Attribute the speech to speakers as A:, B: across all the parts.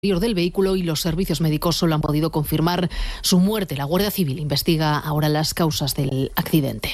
A: del vehículo y los servicios médicos solo han podido confirmar su muerte. La Guardia Civil investiga ahora las causas del accidente.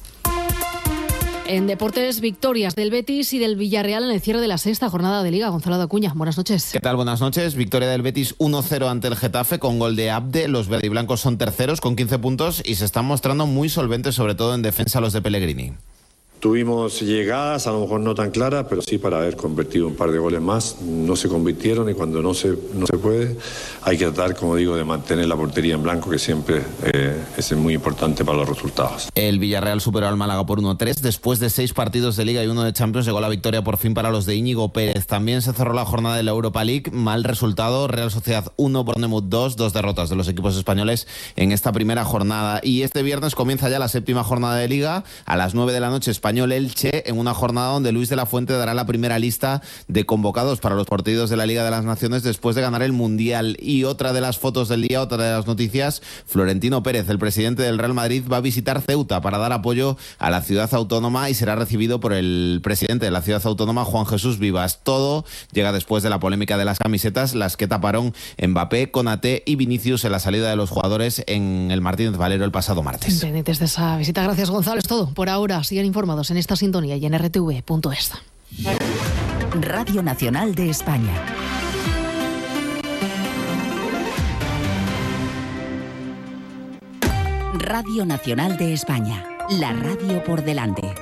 A: En deportes, victorias del Betis y del Villarreal en el cierre de la sexta jornada de Liga. Gonzalo de Acuña, buenas noches.
B: ¿Qué tal? Buenas noches. Victoria del Betis 1-0 ante el Getafe con gol de Abde. Los verdiblancos son terceros con 15 puntos y se están mostrando muy solventes, sobre todo en defensa los de Pellegrini.
C: Tuvimos llegadas, a lo mejor no tan claras, pero sí para haber convertido un par de goles más. No se convirtieron y cuando no se puede, hay que tratar, como digo, de mantener la portería en blanco, que siempre es muy importante para los resultados.
B: El Villarreal superó al Málaga por 1-3. Después de 6 partidos de Liga y 1 de Champions, llegó la victoria por fin para los de Íñigo Pérez. También se cerró la jornada de la Europa League. Mal resultado, Real Sociedad 1, Bournemouth 2. 2 derrotas de los equipos españoles en esta primera jornada. Y este viernes comienza ya la séptima jornada de Liga. A las 9 de la noche, Elche, en una jornada donde Luis de la Fuente dará la primera lista de convocados para los partidos de la Liga de las Naciones después de ganar el Mundial. Y otra de las fotos del día, otra de las noticias, Florentino Pérez, el presidente del Real Madrid, va a visitar Ceuta para dar apoyo a la ciudad autónoma y será recibido por el presidente de la ciudad autónoma, Juan Jesús Vivas. Todo llega después de la polémica de las camisetas, las que taparon Mbappé, Konaté y Vinicius en la salida de los jugadores en el Martínez Valero el pasado martes.
A: Pendientes de esa visita. Gracias, Gonzalo. Es todo por ahora. Sigan informados en esta sintonía y en rtv.es.
D: Radio Nacional de España. Radio Nacional de España. La radio por delante.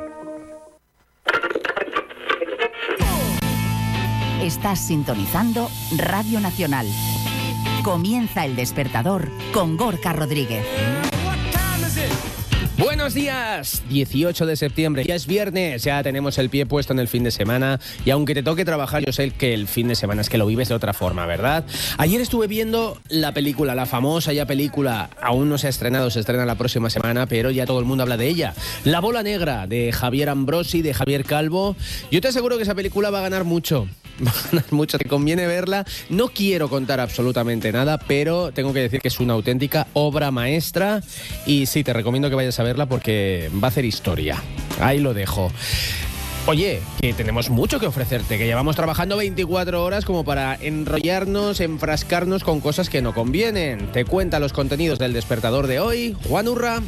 D: Estás sintonizando Radio Nacional. Comienza El Despertador con Gorka Rodríguez.
E: Buenos días, 18 de septiembre, ya es viernes, ya tenemos el pie puesto en el fin de semana y aunque te toque trabajar, yo sé que el fin de semana es que lo vives de otra forma, ¿verdad? Ayer estuve viendo la película, la famosa ya película, aún no se ha estrenado, se estrena la próxima semana, pero ya todo el mundo habla de ella. La Bola Negra, de Javier Ambrosi, de Javier Calvo. Yo te aseguro que esa película va a ganar mucho. Va a ganar mucho, te conviene verla. No quiero contar absolutamente nada, pero tengo que decir que es una auténtica obra maestra y sí, te recomiendo que vayas a verla porque va a hacer historia. Ahí lo dejo. Oye, que tenemos mucho que ofrecerte, que llevamos trabajando 24 horas como para enrollarnos, enfrascarnos con cosas que no convienen. Te cuenta los contenidos del Despertador de hoy, Juan Urra.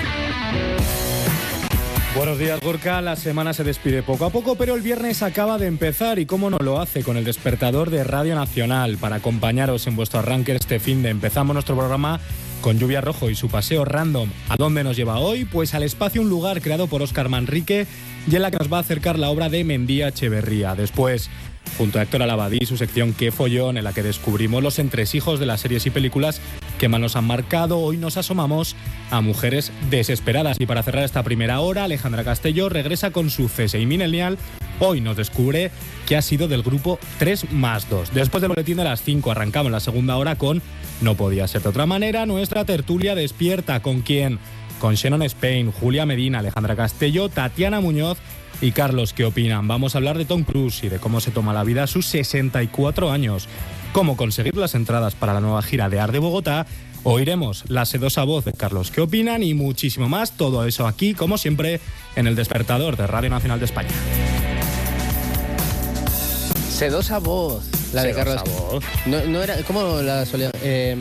F: Buenos días, Gorka. La semana se despide poco a poco, pero el viernes acaba de empezar y cómo no lo hace con el Despertador de Radio Nacional. Para acompañaros en vuestro arranque este fin de empezamos nuestro programa con Lluvia Rojo y su paseo random. ¿A dónde nos lleva hoy? Pues al espacio Un Lugar, creado por Óscar Manrique y en la que nos va a acercar la obra de Mendía Echeverría. Después, junto a Héctor Alabadí, su sección Qué Follón, en la que descubrimos los entresijos de las series y películas que más nos han marcado. Hoy nos asomamos a Mujeres Desesperadas. Y para cerrar esta primera hora, Alejandra Castelló regresa con su CSI Millennial. Hoy nos descubre que ha sido del grupo 3+2. Después del boletín de las 5 arrancamos la segunda hora con No podía ser de otra manera, nuestra tertulia despierta. ¿Con quién? Con Shannon Spain, Julia Medina, Alejandra Castelló, Tatiana Muñoz y Carlos. ¿Qué opinan? Vamos a hablar de Tom Cruise y de cómo se toma la vida a sus 64 años. Cómo conseguir las entradas para la nueva gira de Arde Bogotá. Oiremos la sedosa voz de Carlos. ¿Qué opinan? Y muchísimo más. Todo eso aquí, como siempre, en El Despertador de Radio Nacional de España.
E: Sedosa voz, la de Carlos.
F: Voz.
E: No era, ¿cómo la solía?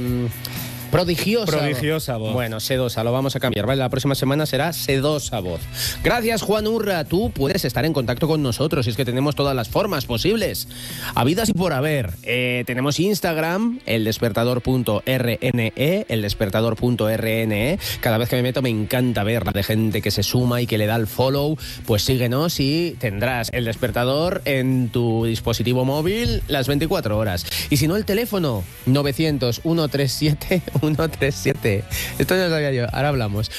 E: Prodigiosa voz. Bueno, sedosa, lo vamos a cambiar, ¿vale? La próxima semana será sedosa voz. Gracias, Juan Urra. Tú puedes estar en contacto con nosotros y es que tenemos todas las formas posibles, habidas y por haber. Tenemos Instagram, eldespertador.rne, eldespertador.rne. Cada vez que me meto me encanta ver la de gente que se suma y que le da el follow. Pues síguenos y tendrás El Despertador en tu dispositivo móvil las 24 horas. Y si no, el teléfono 900-137 137. Esto ya lo sabía yo, ahora hablamos.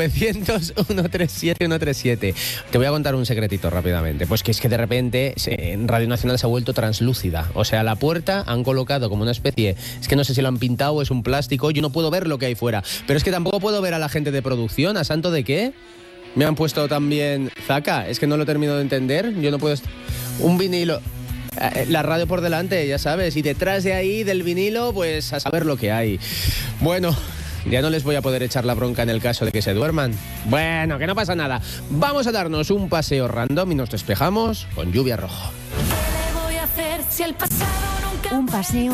E: 900-137-137. Te voy a contar un secretito rápidamente. Pues que es que de repente en Radio Nacional se ha vuelto translúcida. O sea, la puerta han colocado como una especie, es que no sé si lo han pintado o es un plástico, yo no puedo ver lo que hay fuera. Pero es que tampoco puedo ver a la gente de producción. ¿A santo de qué? Me han puesto también Zaca, es que no lo termino de entender. Yo no puedo... Un vinilo... La radio por delante, ya sabes, y detrás de ahí del vinilo, pues a saber lo que hay. Bueno, ya no les voy a poder echar la bronca en el caso de que se duerman. Bueno, que no pasa nada. Vamos a darnos un paseo random y nos despejamos con Lluvia Rojo.
G: ¿Qué le voy a hacer si el pasado nunca Un paseo